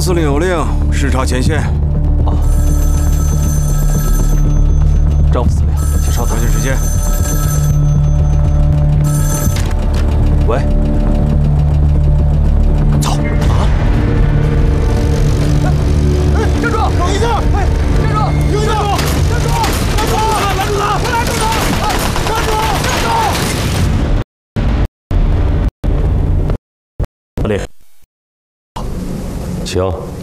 司令有令，视察前线。 啊，张副司令，请稍等。 抓紧时间。 喂，走啊！ 哎，站住！等一下！哎，站住！停下！站住！站住！拦住他！快拦住他！站住！站住！ 司令，请。